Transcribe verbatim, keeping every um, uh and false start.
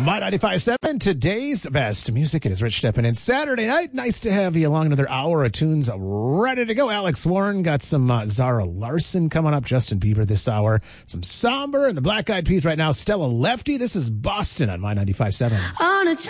My ninety-five point seven, today's best music. It is Rich stepping in Saturday night. Nice to have you along. Another hour of tunes ready to go. Alex Warren got some uh, Zara Larson coming up. Justin Bieber this hour. Some Somber and the Black Eyed Peas right now. Stella Lefty. This is Boston on My ninety-five point seven. On a